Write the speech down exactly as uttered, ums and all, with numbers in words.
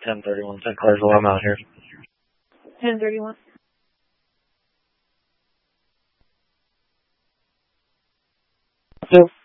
ten thirty-one Saint Clairsville. I'm out here. ten thirty-one. So